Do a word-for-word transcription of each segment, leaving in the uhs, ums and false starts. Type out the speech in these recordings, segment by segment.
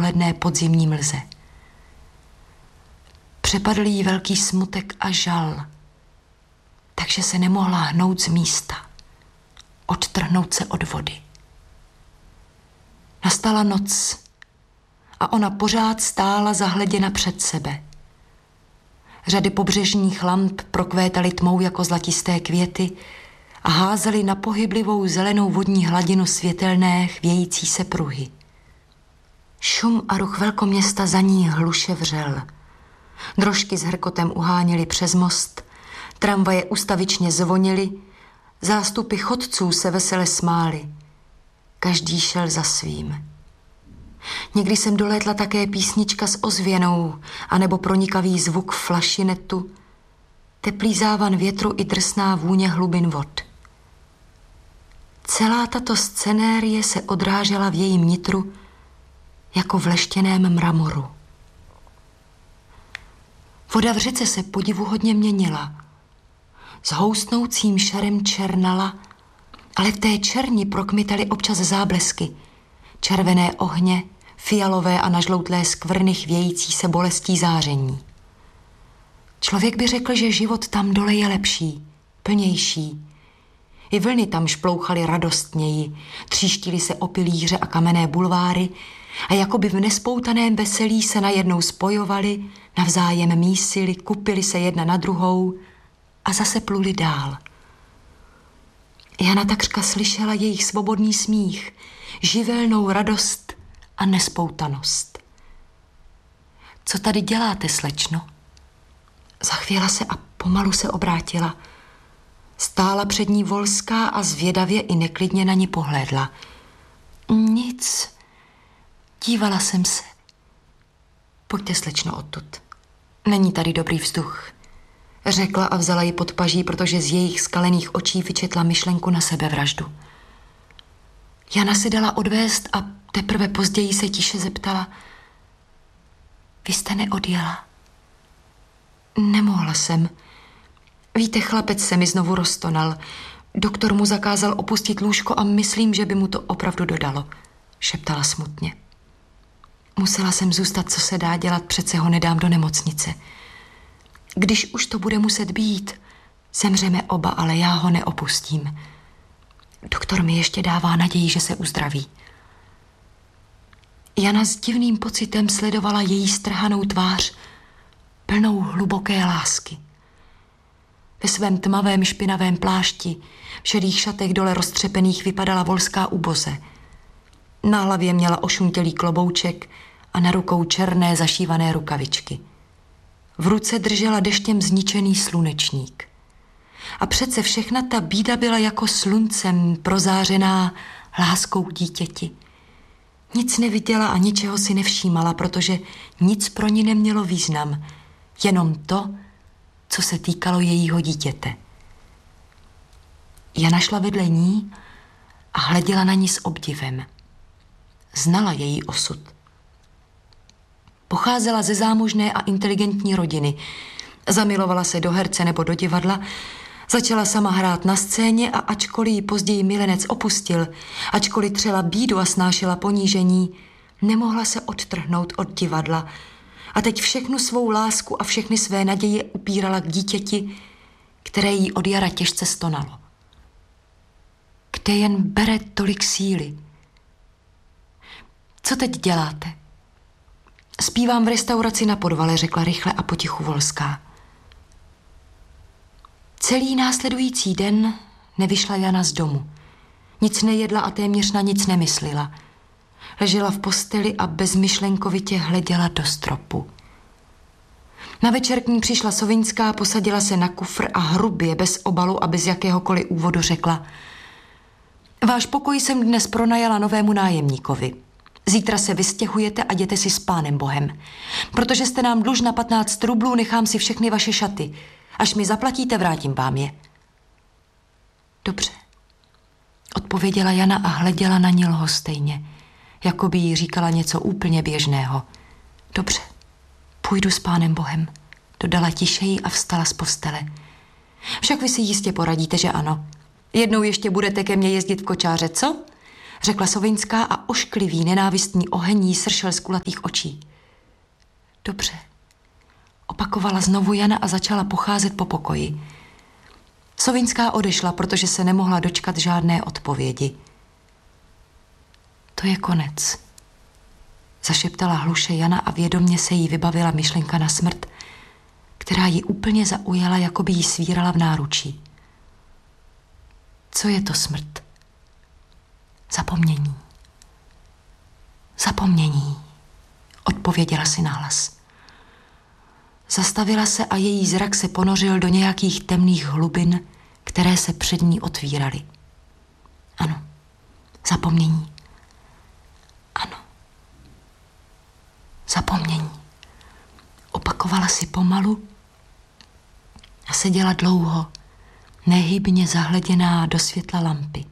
neprůhledné podzimní mlze. Přepadl jí velký smutek a žal, takže se nemohla hnout z místa, odtrhnout se od vody. Nastala noc a ona pořád stála zahleděna před sebe. Řady pobřežních lamp prokvétaly tmou jako zlatisté květy a házely na pohyblivou zelenou vodní hladinu světelné chvějící se pruhy. Šum a ruch velkoměsta za ní hluše vřel. Drožky s hrkotem uháněly přes most, tramvaje ustavičně zvonily, zástupy chodců se vesele smály. Každý šel za svým. Někdy jsem dolétla také písnička s ozvěnou, anebo pronikavý zvuk flašinetu, teplý závan větru i drsná vůně hlubin vod. Celá tato scenérie se odrážela v jejím nitru jako v leštěném mramoru. Voda v řece se podivuhodně měnila. S houstnoucím šarem černala, ale v té černi prokmitaly občas záblesky. Červené ohně, fialové a nažloutlé skvrny chvějící se bolestí záření. Člověk by řekl, že život tam dole je lepší, plnější. I vlny tam šplouchaly radostněji, tříštily se o pilíře a kamenné bulváry a jakoby v nespoutaném veselí se najednou spojovali, navzájem mísili, kupili se jedna na druhou a zase pluli dál. Jana takřka slyšela jejich svobodný smích, živelnou radost a nespoutanost. Co tady děláte, slečno? Zachvěla se a pomalu se obrátila. Stála před ní Volská a zvědavě i neklidně na ní pohlédla. Nic. Dívala jsem se. Pojďte, slečno, odtud. Není tady dobrý vzduch, řekla a vzala ji pod paží, protože z jejich skalených očí vyčetla myšlenku na sebevraždu. Jana se dala odvést a teprve později se tiše zeptala. Vy jste neodjela? Nemohla jsem. Víte, chlapec se mi znovu roztonal. Doktor mu zakázal opustit lůžko a myslím, že by mu to opravdu dodalo, šeptala smutně. Musela jsem zůstat, co se dá dělat, přece ho nedám do nemocnice. Když už to bude muset být, zemřeme oba, ale já ho neopustím. Doktor mi ještě dává naději, že se uzdraví. Jana s divným pocitem sledovala její strhanou tvář, plnou hluboké lásky. Ve svém tmavém špinavém plášti, v šedých šatech dole roztřepených vypadala Volská uboze. Na hlavě měla ošuntělý klobouček a na rukou černé zašívané rukavičky. V ruce držela deštěm zničený slunečník. A přece všechna ta bída byla jako sluncem prozářená láskou k dítěti. Nic neviděla a ničeho si nevšímala, protože nic pro ní nemělo význam, jenom to, co se týkalo jejího dítěte. Jana šla vedle ní a hleděla na ní s obdivem. Znala její osud. Pocházela ze zámožné a inteligentní rodiny. Zamilovala se do herce nebo do divadla, začala sama hrát na scéně a ačkoliv ji později milenec opustil, ačkoliv třela bídu a snášela ponížení, nemohla se odtrhnout od divadla a teď všechnu svou lásku a všechny své naděje upírala k dítěti, které jí od jara těžce stonalo. Kde jen bere tolik síly? Co teď děláte? Zpívám v restauraci na Podvale, řekla rychle a potichu Volská. Celý následující den nevyšla Jana z domu. Nic nejedla a téměř na nic nemyslela. Ležela v posteli a bezmyšlenkovitě hleděla do stropu. Na večer k ní přišla Sovinská, posadila se na kufr a hrubě, bez obalu a bez jakéhokoliv úvodu řekla: Váš pokoj jsem dnes pronajala novému nájemníkovi. Zítra se vystěhujete a jděte si s Pánem Bohem. Protože jste nám dlužna patnáct rublů, nechám si všechny vaše šaty. Až mi zaplatíte, vrátím vám je. Dobře, odpověděla Jana a hleděla na ní lhostejně, jako by jí říkala něco úplně běžného. Dobře, půjdu s Pánem Bohem, dodala tišeji a vstala z postele. Však vy si jistě poradíte, že ano. Jednou ještě budete ke mně jezdit v kočáře, co? řekla Sovinská a ošklivý, nenávistný oheň jí sršel z kulatých očí. Dobře, opakovala znovu Jana a začala pocházet po pokoji. Sovinská odešla, protože se nemohla dočkat žádné odpovědi. To je konec, zašeptala hluše Jana a vědomě se jí vybavila myšlenka na smrt, která ji úplně zaujala, jako by jí svírala v náručí. Co je to smrt? Zapomnění. Zapomnění, odpověděla si nahlas. Zastavila se a její zrak se ponořil do nějakých temných hlubin, které se před ní otvíraly. Ano, zapomnění. Ano, zapomnění. Opakovala si pomalu a seděla dlouho, nehybně zahleděná do světla lampy.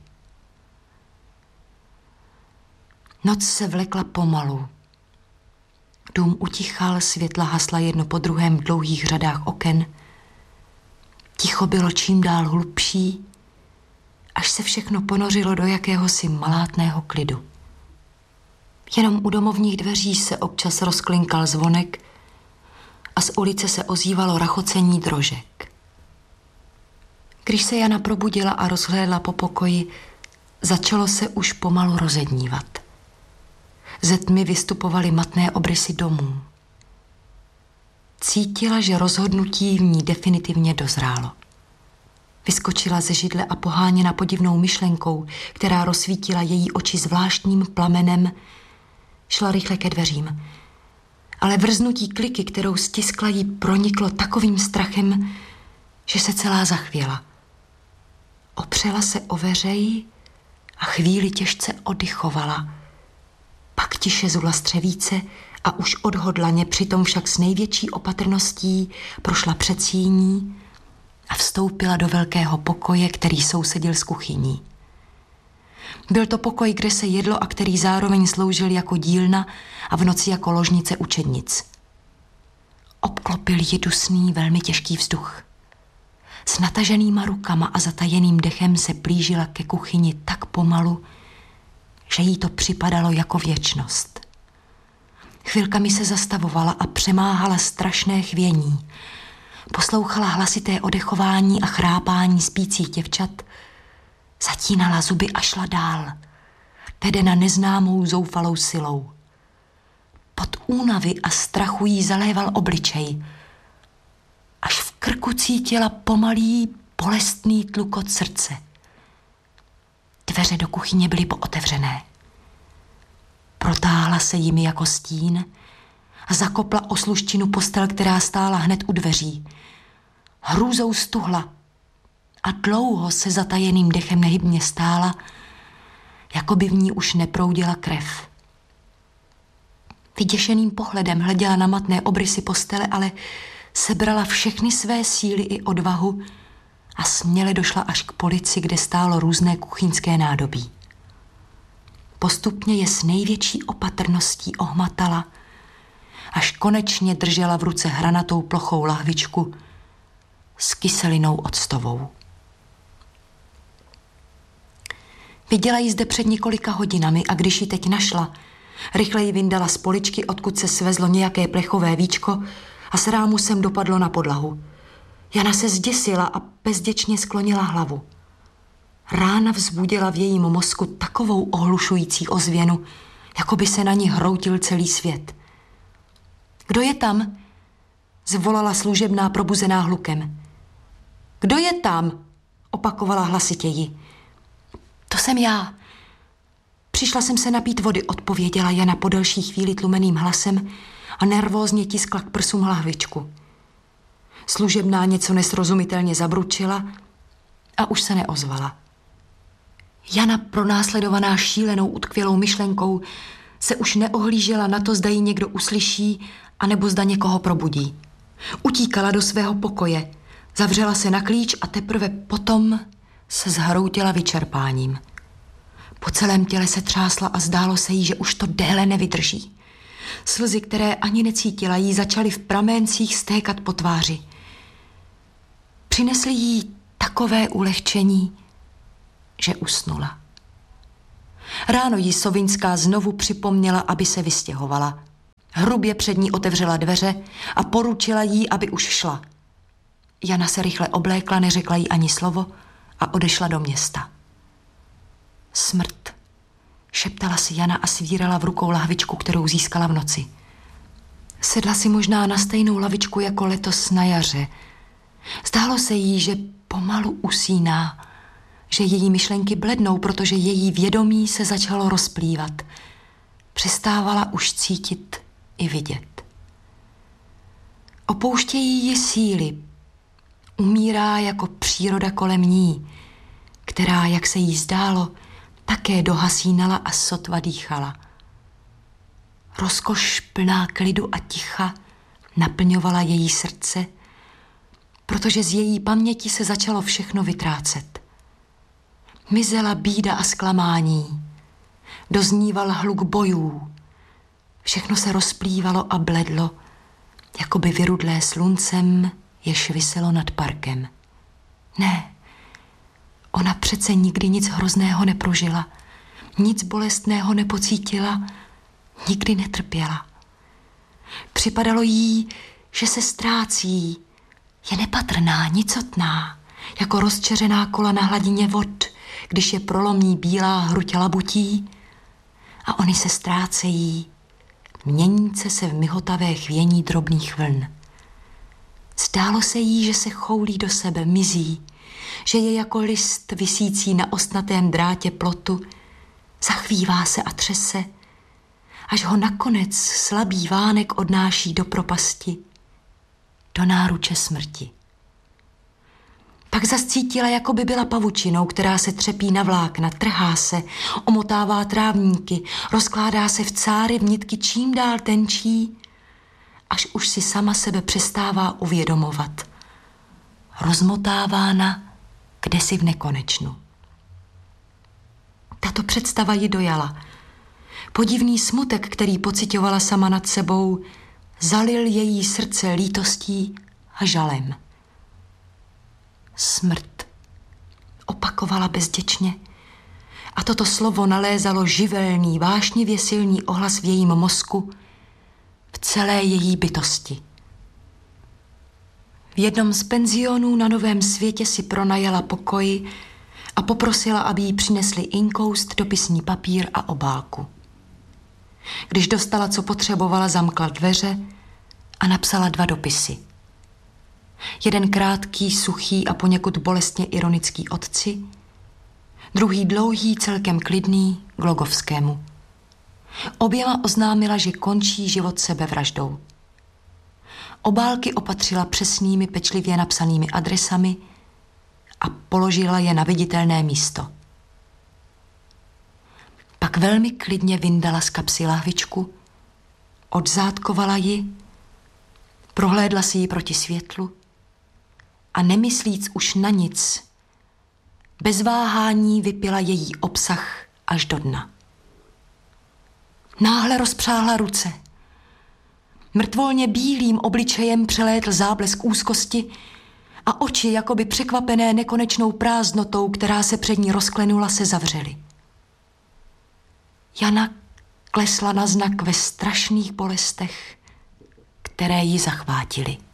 Noc se vlekla pomalu. Dům utichal, světla hasla jedno po druhém v dlouhých řadách oken. Ticho bylo čím dál hlubší, až se všechno ponořilo do jakéhosi malátného klidu. Jenom u domovních dveří se občas rozklinkal zvonek a z ulice se ozývalo rachocení drožek. Když se Jana probudila a rozhlédla po pokoji, začalo se už pomalu rozednívat. Ze tmy vystupovaly matné obrysy domů. Cítila, že rozhodnutí v ní definitivně dozrálo. Vyskočila ze židle a poháněna podivnou myšlenkou, která rozsvítila její oči zvláštním plamenem, šla rychle ke dveřím. Ale vrznutí kliky, kterou stiskla, jí proniklo takovým strachem, že se celá zachvěla. Opřela se o veřej a chvíli těžce oddychovala. Pak tiše zula střevíce a už odhodlaně, přitom však s největší opatrností prošla před síní a vstoupila do velkého pokoje, který sousedil s kuchyní. Byl to pokoj, kde se jedlo a který zároveň sloužil jako dílna a v noci jako ložnice učednic. Obklopil ji dusný, velmi těžký vzduch. S nataženýma rukama a zatajeným dechem se plížila ke kuchyni tak pomalu, že jí to připadalo jako věčnost. Chvilkami se zastavovala a přemáhala strašné chvění. Poslouchala hlasité odechování a chrápání spících děvčat, zatínala zuby a šla dál, vedena neznámou zoufalou silou. Pod únavy a strachu jí zaléval obličej, až v krku cítila pomalý, bolestný tlukot srdce. Dveře do kuchyně byly pootevřené. Protáhla se jimi jako stín a zakopla o sluščinu postel, která stála hned u dveří. Hrůzou stuhla a dlouho se zatajeným dechem nehybně stála, jako by v ní už neproudila krev. Vyděšeným pohledem hleděla na matné obrysy postele, ale sebrala všechny své síly i odvahu a směle došla až k polici, kde stálo různé kuchyňské nádobí. Postupně je s největší opatrností ohmatala, až konečně držela v ruce hranatou plochou lahvičku s kyselinou octovou. Viděla ji zde před několika hodinami a když ji teď našla, rychle ji vyndala z poličky, odkud se svezlo nějaké plechové víčko a s rámusem dopadlo na podlahu. Jana se zděsila a bezděčně sklonila hlavu. Rána vzbudila v jejím mozku takovou ohlušující ozvěnu, jako by se na ní hroutil celý svět. Kdo je tam? Zvolala služebná probuzená hlukem. Kdo je tam? Opakovala hlasitěji. To jsem já. Přišla jsem se napít vody, odpověděla Jana po delší chvíli tlumeným hlasem a nervózně tiskla k prsům lahvičku. Služebná něco nesrozumitelně zabručila a už se neozvala. Jana, pronásledovaná šílenou utkvělou myšlenkou, se už neohlížela na to, zda ji někdo uslyší, anebo zda někoho probudí. Utíkala do svého pokoje, zavřela se na klíč a teprve potom se zhroutila vyčerpáním. Po celém těle se třásla a zdálo se jí, že už to déle nevydrží. Slzy, které ani necítila, jí začaly v praméncích stékat po tváři. Přinesly jí takové ulehčení, že usnula. Ráno jí Sovinská znovu připomněla, aby se vystěhovala. Hrubě před ní otevřela dveře a poručila jí, aby už šla. Jana se rychle oblékla, neřekla jí ani slovo a odešla do města. Smrt, šeptala si Jana a svírala v rukou lahvičku, kterou získala v noci. Sedla si možná na stejnou lavičku jako letos na jaře. Zdálo se jí, že pomalu usíná, že její myšlenky blednou, protože její vědomí se začalo rozplývat. Přestávala už cítit i vidět. Opouštějí ji síly. Umírá jako příroda kolem ní, která, jak se jí zdálo, také dohasínala a sotva dýchala. Rozkoš plná klidu a ticha naplňovala její srdce, protože z její paměti se začalo všechno vytrácet. Mizela bída a zklamání, dozníval hluk bojů, všechno se rozplývalo a bledlo, jako by vyrudlé sluncem, jež viselo nad parkem. Ne, ona přece nikdy nic hrozného neprožila, nic bolestného nepocítila, nikdy netrpěla. Připadalo jí, že se ztrácí, je nepatrná, nicotná, jako rozčeřená kola na hladině vod, když je prolomí bílá hruď labutí a oni se ztrácejí, měníce se v mihotavé chvění drobných vln. Zdálo se jí, že se choulí do sebe, mizí, že je jako list visící na ostnatém drátě plotu, zachvívá se a třese, až ho nakonec slabý vánek odnáší do propasti, do náruče smrti. Pak zas cítila, jako by byla pavučinou, která se třepí na vlákna, trhá se, omotává trávníky, rozkládá se v cáry v nitky čím dál tenčí, až už si sama sebe přestává uvědomovat. Rozmotávána kdesi v nekonečnu. Tato představa ji dojala. Podivný smutek, který pocitovala sama nad sebou, zalil její srdce lítostí a žalem. Smrt, opakovala bezděčně, a toto slovo nalézalo živelný, vášnivě silný ohlas v jejím mozku, v celé její bytosti. V jednom z penzionů na Novém Světě si pronajala pokoj a poprosila, aby jí přinesli inkoust, dopisní papír a obálku. Když dostala, co potřebovala, zamkla dveře a napsala dva dopisy. Jeden krátký, suchý a poněkud bolestně ironický otci, druhý dlouhý, celkem klidný Glogovskému. Oběma oznámila, že končí život sebevraždou. Obálky opatřila přesnými, pečlivě napsanými adresami a položila je na viditelné místo. Pak velmi klidně vyndala z kapsy lahvičku, odzátkovala ji, prohlédla si ji proti světlu a nemyslíc už na nic, bez váhání vypila její obsah až do dna. Náhle rozpřáhla ruce. Mrtvolně bílým obličejem přelétl záblesk úzkosti a oči, jakoby překvapené nekonečnou prázdnotou, která se před ní rozklenula, se zavřely. Jana klesla na znak ve strašných bolestech, které ji zachvátily.